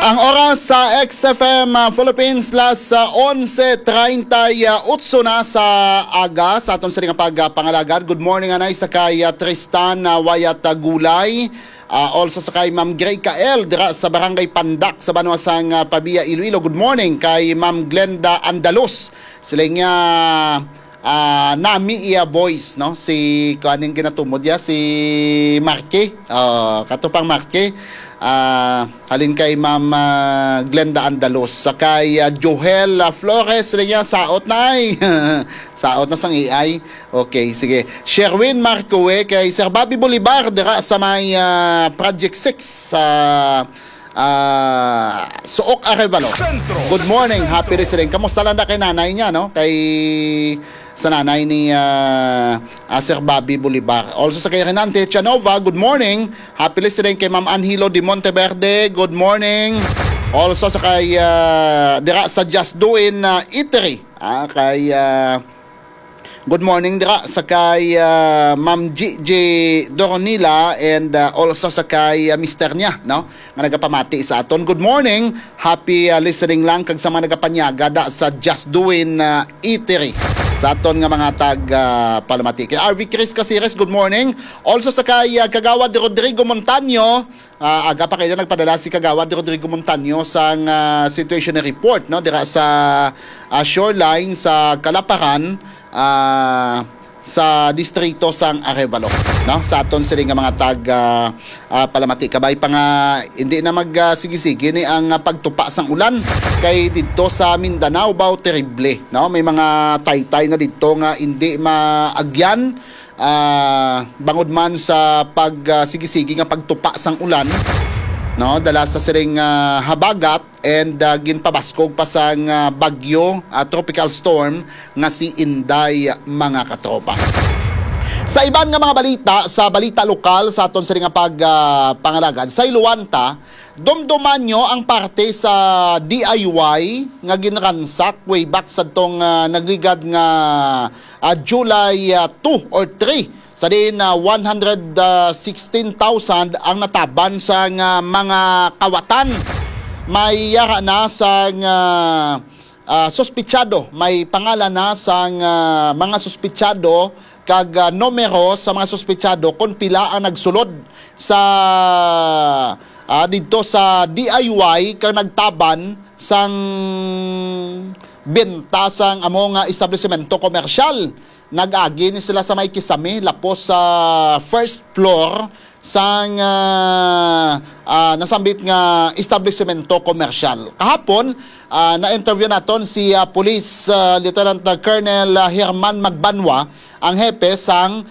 Ang oras sa XFM Philippines las 11:38 na sa aga sa aton sa nga pagpangalagad. Good morning anay sa kay Tristan Wayat Gulay. Also sa kay Ma'am Gray Kael dira sa Barangay Pandak sa Banuasang Pabia, Iloilo. Good morning kay Ma'am Glenda Andalos. Sila nga nami iya boys no si kaning ginatumod ya si Marque. Katupang Marque. Halin kay Ma'am Glenda Andalos sa kay Joel Flores niya saot na ay saot na sang AI. Okay, sige. Sherwin Marcoe kay Sir Bobby Bolivar dira sa may Project 6 sa Suok Arevalo. Good morning, happy listening. Kamusta lang na kay nanay niya no? Kay sa nanay ni Sir Bobby Bolivar. Also sa kay Renante Chanova, good morning. Happy listening kay Ma'am Anhilo de Monteverde. Good morning. Also sa kay dira sa Just Doin Eatery. Kay good morning dira sa kay Ma'am G.J. Doronila and also sa kay mister niya, no? Nga nagapamati sa aton. Good morning. Happy listening lang kag sa mga nagapanyaga da sa Just Doin Eatery. Sa aton nga mga tag palamati. Kay RV Chris Casires, good morning. Also sa kay Kagawad de Rodrigo Montaño, aga pa kayo nagpadala si Kagawad de Rodrigo Montaño sa situation report no dira sa shoreline sa Kalaparan sa distrito sang Arevalo no sa aton sila nga mga tag palamati kabay pa nga hindi na magsigisigi ni ang pagtupa sang ulan kay didto sa Mindanao bao terrible no may mga taytay na didto nga hindi maagyan bangod man sa pagsigisigi nga pagtupa sang ulan no dala sa siring habagat and ginpabaskog pa sang bagyo tropical storm nga si Inday mga katropa. Sa iban nga mga balita, sa balita lokal sa aton sa nga pagpangalagad sa Iluwanta, dumduman nyo ang parte sa DIY nga ginransak way back sa tong nagligad nga July 2 or 3 sa din 116,000 ang nataban sa mga kawatan. May yara na sa suspitsado, may pangalan na sa mga suspitsado kag numero sa mga suspitsado kung pila ang nagsulod sa dito sa DIY kag nagtaban sang benta sang amo nga establishmento komersyal. Nag-agi ni sila sa may Kisame lapos sa first floor sang nasambit nga establishmento komersyal. Kahapon na-interview naton si Police Lieutenant Colonel Herman Magbanwa, ang hepe sang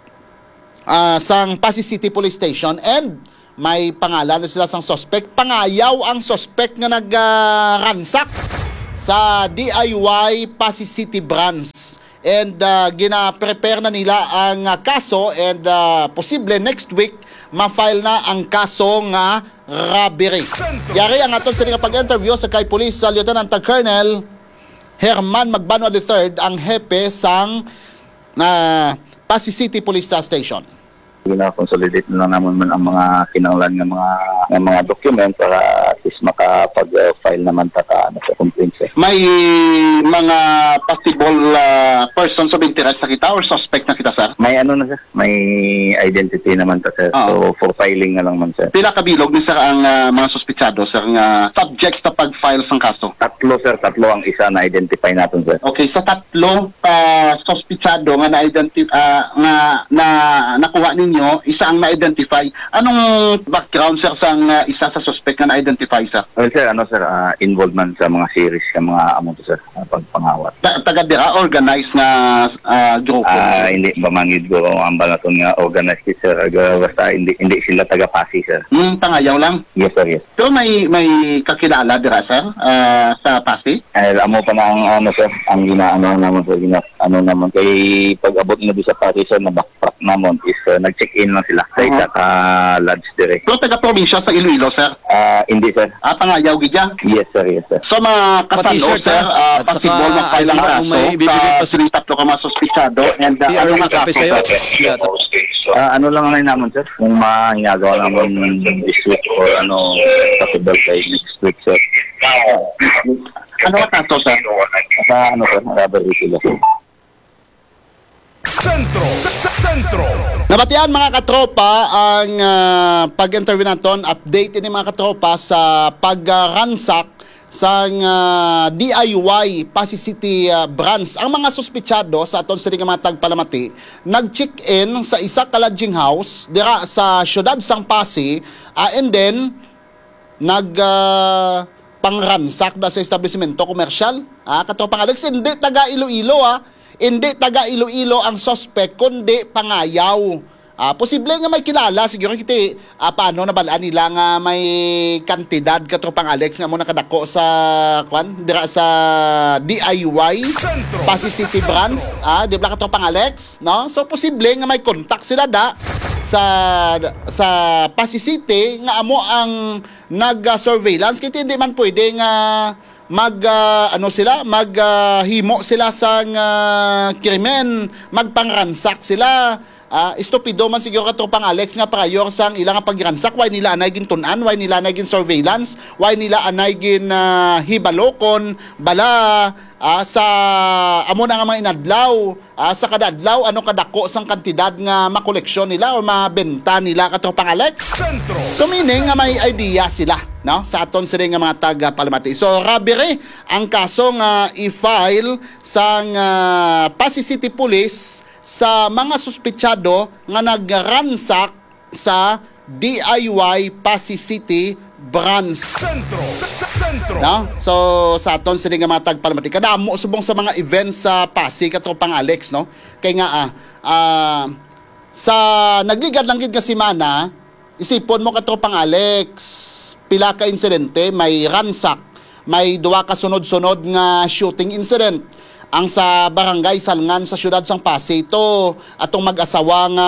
Pasig City Police Station, and may pangalan na sila sang suspect. Pangayaw ang suspect nga nagransak sa DIY Pasig City branch. And gina-prepare na nila ang kaso and posible next week ma-file na ang kaso nga robbery. Yari ang aton sa nga pag-interview sa kay Police Lieutenant Colonel Herman Magbanwa III, ang hepe sang Pasig City Police Station. Gina-consolidate na naman ang mga kinanglan ng mga document para at least makapag-file naman sa complaints. May mga possible persons of interest na kita or suspect na kita, sir? May na sir, may identity naman sir. So for filing na lang man sir. Pila kabilog ni sir ang mga suspitsado, sir, nga subjects na pag-file sang kaso? Tatlo sir, ang isa na identify natin sir. Okay, sa tatlo suspitsado nga na nakuha ninyo, isa ang na-identify. Anong background sir sang isa sa suspect na na-identify sir? Well sir, involvement sa mga series sa mga amo to sir, pagpangawat. Taga dira organized na grupo? Hindi ba mangid ko ang balaton nga organized sir, basta hindi sila taga Pasig sir. Pangayaw lang? Yes sir, yes. So may kakilala dira sir sa Pasig? Amo pa na ang sir, ang ginaano naman sir, ano naman kay pag-abot na di sa Parison na backpack namon is nag-check-in lang sila sa isa ka lodge dire. So, taga-probinsya sa Iloilo, sir? Hindi sir. Pangayaw, gidya? Yes sir. So, mga Pati kasano, shirt, sir, at possible saka magpailang kung kaso may bibigay pa sa tatlo ka masuspitsado and ano TRV nga copy kaso, sa'yo. sir? Yeah, Ano lang ngayon naman sir, kung mahingagawa naman this week or possible kay next week sir. Ano nga kaso, sir? Sa sir, robbery sila sir. Sentro. Nabatian mga katropa ang pag-interview naton, update ni mga katropa sa pag-ransack sa DIY Pasig City branch. Ang mga suspitsado sa aton sa mga tagpalamati nag-check-in sa isa ka lodging house dira sa siyudad sang Pasig and then pangransak da sa establishmento komersyal. Katropang Alex, hindi taga Iloilo hindi taga Iloilo ang suspect, kundi pangayaw. Posible nga may kilala, siguro kita paano nabalaan nila nga may kantidad katropang Alex nga mo nakadako sa dira sa DIY Pasig City branch, di ba katropang Alex, no? So posible nga may contact sila sa Pasig City nga amo ang nag-surveillance, kaya hindi man pwede nga maghimo sila sa krimen, magpangransak sila. Estupido man siguro katropang Alex nga prayor sang ilang pagransak, why nila anay gin tunan, why nila anay gin surveillance, why nila anay gin hibalokon bala sa amo na nga mga inadlaw, sa kadadlaw ano kadako sang kantidad nga makoleksyon nila o mabenta nila katropang Alex. So meaning nga may idea sila, no, sa aton sila nga mga taga-palamati. So robbery ang kaso nga i-file sang Pasig City Police sa mga suspitsado nga nagransak sa DIY Pasig City branch. Sentro. No? So sa aton sila nga mga tagpalamati, kadamo subong sa mga events sa Pasig katropang Alex, no? Kay nga sa nagligad lang gid nga semana, isipon mo katropang Alex, pila ka insidente, may ransak, may duwa ka sunod-sunod nga shooting incident ang sa barangay Salngan sa siyudad sang Pasig. Ito atong mag-asawa nga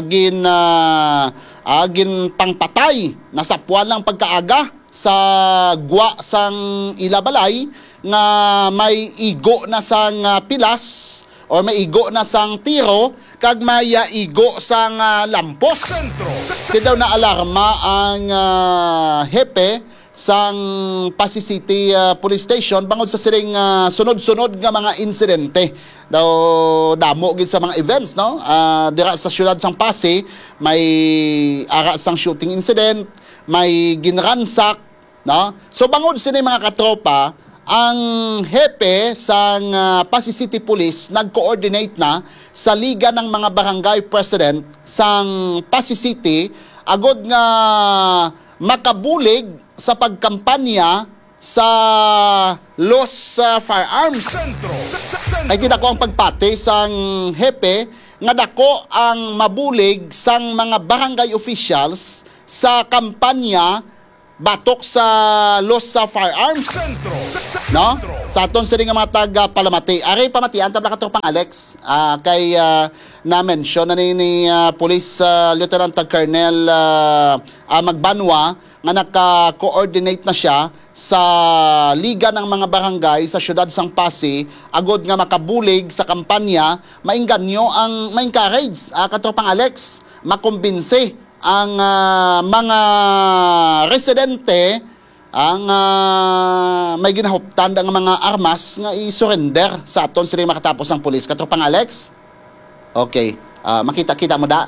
gin pangpatay nasapwan lang pagkaaga sa gwa sang Ilabalay nga may igo na sang pilas or may igo na sang tiro kag may igo sang lampos. Di daw na alarma ang hepe sang Pasig City Police Station bangod sa siring sunod-sunod nga mga insidente daw damo gid sa mga events, no? Dira sa siyudad sang Pasig may ara sang shooting incident, may ginransak, no? So bangod sini mga katropa, ang hepe sang Pasig City Police nag-coordinate na sa liga ng mga barangay president sang Pasig City agod nga makabulig sa pagkampanya sa loss firearms. Ay tinako ang pagpati sang hepe nga dako ang mabulig sang mga barangay officials sa kampanya batok sa loss sa firearms. No? Sa aton sila nga mga taga-palamati. Ari pamatian, tabla katropang Alex, kay na-mention na ni Police Lieutenant Colonel Magbanwa nga naka-coordinate na siya sa liga ng mga barangay sa siyudad sang Pasig agod nga makabulig sa kampanya, maingganyo ang ma-encourage katropang Alex, makumbinsi ang mga residente ang may ginahuptan ang mga armas nga i-surrender sa aton sila makatapos ang pulis. Katropang Alex? Okay. Makita-kita mo da?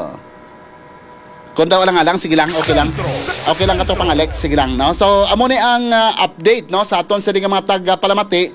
Kung daw lang sige lang, okay lang. Okay lang katropang Alex, sige lang, no? So, amo ni ang update, no, sa aton sila mga taga-palamati.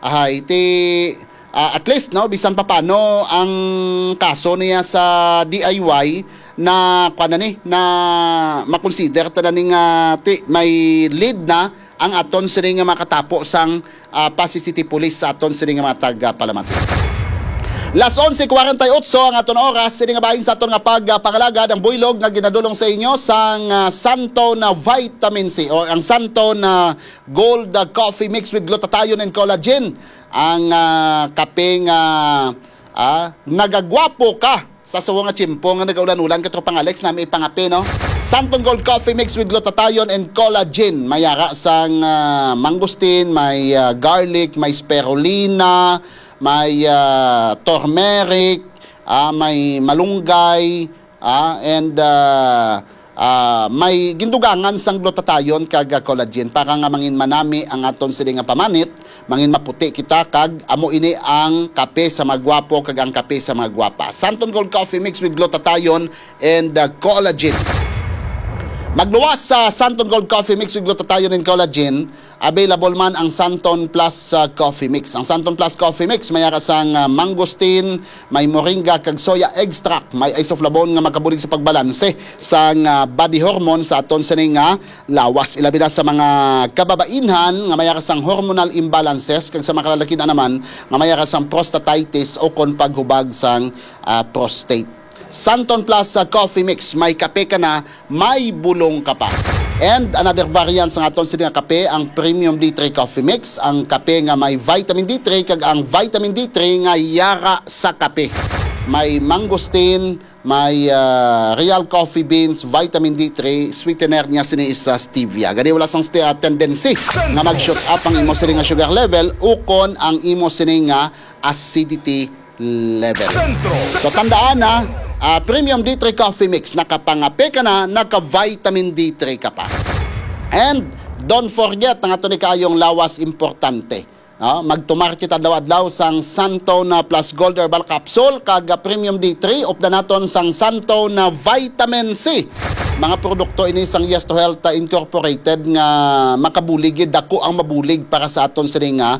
At least, no, bisan pa paano ang kaso niya sa DIY na na makonsider ta ning may lead na ang aton sila nga makatapo sang Pasig City Police sa aton sila nga mga taga-palamati. Las 11:48 ang aton oras, sini nga bahin sa aton nga pagpangalagad ang buylog nga ginadulong sa inyo sang Santo na vitamin C o ang Santo na gold coffee mix with glutathione and collagen. Ang kape nga nagagwapo ka sa suwa nga tsimpo nga nagaulan-ulan katropang Alex nami ipangape no. Santon Gold Coffee mix with glutathione and collagen. May yara sang mangosteen, may garlic, may spirulina, may turmeric, may malunggay, and may gindugangan sang glutathione kag collagen para nga mangin manami ang aton sili nga pamanit, mangin maputi kita kag amo ini ang kape sa magwapo kag ang kape sa magwapa. Santon Gold Coffee mix with glutathione and collagen. Magluwas sa Santon Gold Coffee Mix with Glutathione and Collagen, available man ang Santon Plus Coffee Mix. Ang Santon Plus Coffee Mix may sang mangosteen, may moringa kag soya extract, may isoflavone nga makabulig sa pagbalanse sang body hormone sa aton sining nga lawas. Ilabi na sa mga kababainhan nga may sang hormonal imbalances kag sa mga kalalaki na naman nga may sang prostatitis o kon paghubag sang prostate. Santon Plus Coffee Mix, may kape ka na, may bulong ka pa. And another variant sa aton sila nga kape, ang Premium D3 Coffee Mix, ang kape nga may vitamin D3 kag ang vitamin D3 nga yara sa kape. May mangosteen, may real coffee beans, vitamin D3, sweetener niya sini is stevia. Gani wala sang tendency nga mag-shoot up ang imo sini nga sugar level ukon ang imo sini nga acidity level. So tandaan na, Premium D3 Coffee Mix, nakapangape ka na, naka-vitamin D3 ka pa. And don't forget, ang ato ni kayong lawas importante. No? Magtumar kita adlaw-adlaw sang Santo na Plus Gold Herbal Capsule, kag Premium D3, opda naton sang Santo na Vitamin C. Mga produkto ini sang Yes to Health Incorporated nga makabulig, dako ang mabulig para sa aton sini nga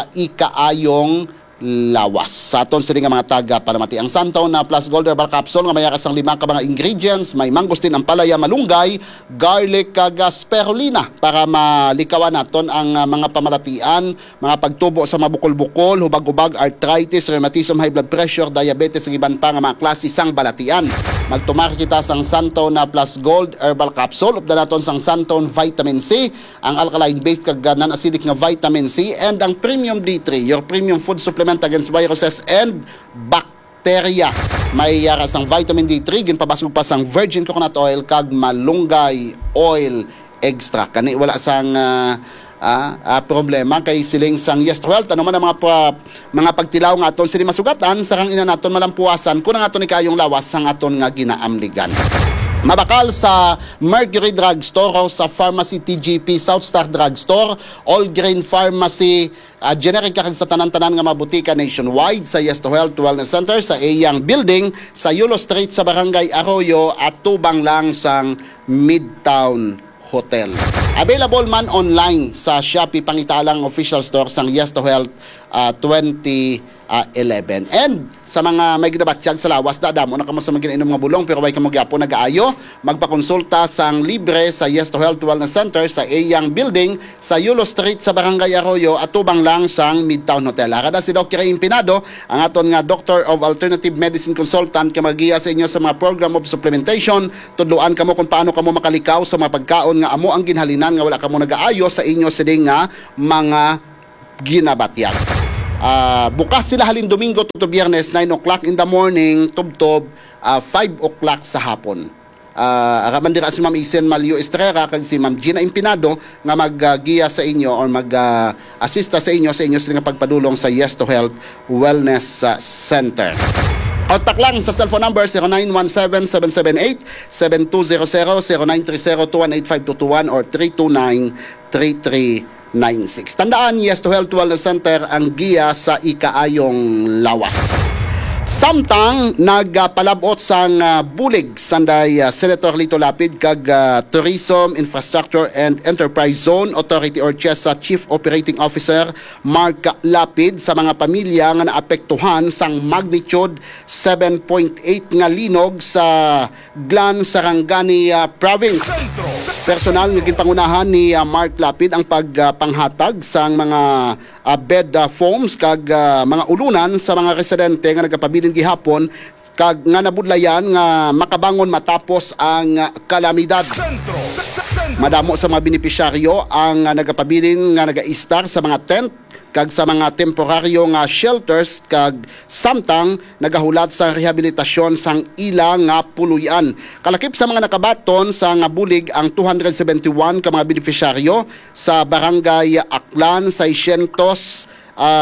ikaayong lawas. Sa aton sila nga mga taga palamati. Ang Santo na Plus Gold Herbal Capsule nga may ang 5 ka mga ingredients, may mangosteen, ampalaya, malunggay, garlic, kag spirulina para malikawan naton ang mga pamalatian, mga pagtubo sa mabukol-bukol, hubag-ubag, arthritis, rheumatism, high blood pressure, diabetes, ug iban pa nga mga klase sang balatian. Magtumar kita sang Santo na Plus Gold Herbal Capsule, upda naton sang Santon Vitamin C, ang alkaline-based kag non-acidic nga vitamin C, and ang Premium D3, your premium food supplement against viruses and bacteria. May yara sang vitamin D3, ginpabasog pa sang virgin coconut oil kag malunggay oil extract. Kani wala sang problema kay siling sang Yes to Health. Ano man ang mga pagtilaw nga aton sili masugatan, sarang ina naton malampuasan kun ang aton ni kayong lawas sang aton nga ginaamligan. Mabakal sa Mercury Drugstore o sa Pharmacy TGP, South Star Drugstore, All Grain Pharmacy, generic kag sa tanan-tanan nga mabutika nationwide, sa Yes to Health Wellness Center, sa Eyang Building, sa Yulo Street sa Barangay Arroyo at tubang lang sang Midtown Hotel. Available man online sa Shopee pangitalang official store sang Yes to Health 2011. And sa mga may ginabatsyag sa lawas, damo na kamo sa maginainom mga bulong pero way kamo gyapon nagaayo, magpakonsulta sang libre sa Yes to Health Wellness Center sa Eyang Building, sa Yulo Street sa Barangay Arroyo at tubang lang sang Midtown Hotel. Arada si Dr. Impinado, ang aton nga Doctor of Alternative Medicine Consultant, ka magiya sa inyo sa mga program of supplementation, tudluan kamo kung paano kamo makalikaw sa mga pagkaon nga amo ang ginhalinan nga wala kamo nagaayo sa inyo sining nga mga ginabatyag. Bukas sila halin Domingo to Biyernes 9 o'clock in the morning, tubtob 5 o'clock sa hapon. Akamandira si Ma'am Isen Malio Estrera kag si Ma'am Gina Impinado nga maggiya sa inyo or mag-assista sa inyo sila nga pagpadulong sa Yes to Health Wellness Center. Kontak lang sa cellphone number 0917-778-7200, 0930-218-5221 or 329-3396. Tandaan, Yes to Health Wellness Center ang giya sa ikaayong lawas. Samtang nagpalabot sang bulig sanday Senator Lito Lapid kag Tourism, Infrastructure and Enterprise Zone Authority or CHESA Chief Operating Officer Mark Lapid sa mga pamilya nga naapektuhan sang magnitude 7.8 nga linog sa Glan, Sarangani Province. Personal nga ginpangunahan ni Mark Lapid ang pagpanghatag sa mga bed foams kag mga ulunan sa mga residente nga nagapabilin gihapon kag nga nabudlayan nga makabangon matapos ang kalamidad. Sentro. Madamo sa mga benepisyaryo ang nagapabilin nga naga-istar sa mga tent kag sa mga temporaryo nga shelters kag samtang nagahulat sa rehabilitasyon sang ila nga puluyan. Kalakip sa mga nakabaton sa nga bulig ang 271 ka mga benepisyaryo sa barangay Aklan, 600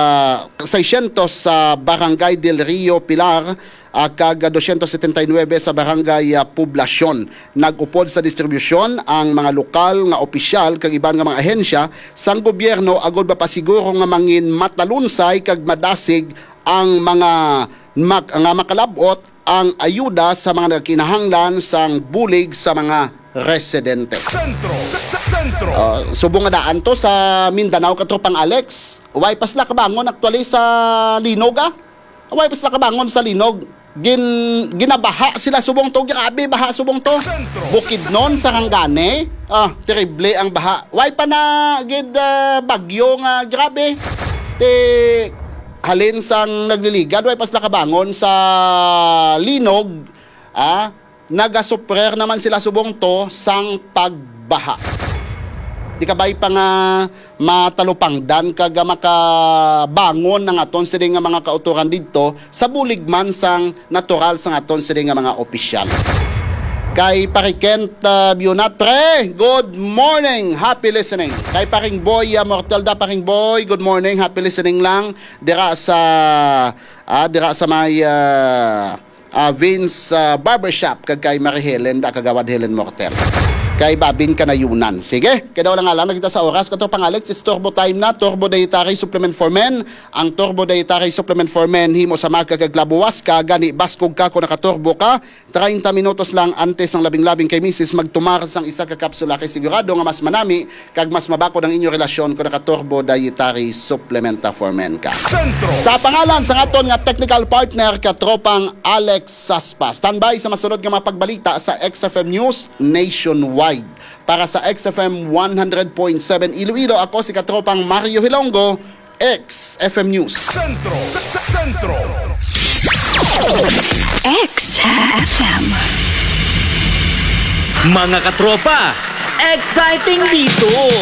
sa barangay Del Rio Pilar kag 279 sa barangay Poblasyon. Nag-upod sa distribusyon ang mga lokal nga opisyal kag iban nga mga ahensya sang gobyerno agod mapasiguro nga mangin matalunsay kag madasig ang mga nga makalabot ang ayuda sa mga nagkinahanglan sang bulig sa mga residente. Sentro. Subong nga daan to sa Mindanao katropang Alex. Way pas la kabangon actually sa Linog Way pas la kabangon sa Linog. Ginabaha sila subong to, grabe baha subong to. Bukidnon sa Hangane, terrible ang baha. Way pa na gid bagyo nga grabe. Te halin sang nagliligad way pas la kabangon sa Linog, nagasuprer naman sila subong to sang pagbaha. Di kabay pa nga matalupangdan kag makabangon ng aton sila nga mga kauturan dito sa buligman sang natural sang aton sila nga mga opisyal. Kay Parikent Bionat, pre, good morning, happy listening. Kay Paring Boy Mortelda, Paring Boy, good morning, happy listening lang. Dira sa may Vince Barbershop kag kay Marie Helen da kagawad Helen Mortel. Kay Babin Kanayunan. Sige, kaya wala nga lang nakita sa oras. Kato pang Alex, it's turbo time na. Turbo Dietary Supplement for Men. Ang Turbo Dietary Supplement for Men, himo sa magkagaglabuwas ka, gani baskog ka kung nakaturbo ka. 30 minutos lang antes ng labing-labing kay Mrs. magtumaras ang isa ka kapsula kay sigurado nga mas manami kag mas mabako ng inyong relasyon kung nakaturbo Dietary Supplement for Men ka. Sentro. Sa pangalan sa aton nga technical partner katropang Alex Saspa. Standby sa masunod nga mga pagbalita sa XFM News Nationwide. Para sa XFM 100.7 Iloilo, ako si katropang Mario Hilongo, XFM News. Sentro. XFM. Mga katropa, exciting dito!